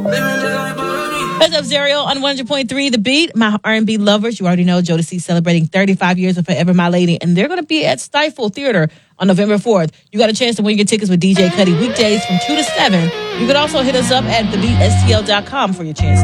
What's up, Zerial on 100.3 The Beat. My R&B lovers, you already know Jodeci celebrating 35 years of Forever My Lady, and they're going to be at Stifle Theater on November 4th. You got a chance to win your tickets with DJ Cuddy weekdays from 2 to 7. You can also hit us up at thebeatstl.com for your chance